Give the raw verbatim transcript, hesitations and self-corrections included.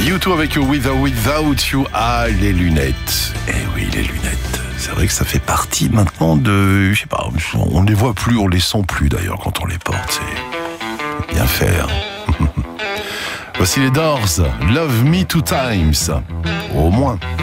U deux avec With or Without You. Ah, les lunettes. Eh oui, les lunettes. C'est vrai que ça fait partie maintenant de... Je sais pas, on ne les voit plus, on les sent plus d'ailleurs quand on les porte. C'est bien faire. Voici les Doors. Love Me Two Times. Au moins.